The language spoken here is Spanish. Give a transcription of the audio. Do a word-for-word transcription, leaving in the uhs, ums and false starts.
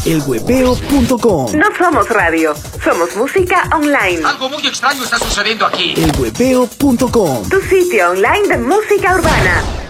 el hueveo punto com. No somos radio, somos música online. Algo muy extraño está sucediendo aquí. el hueveo punto com. Tu sitio online de música urbana.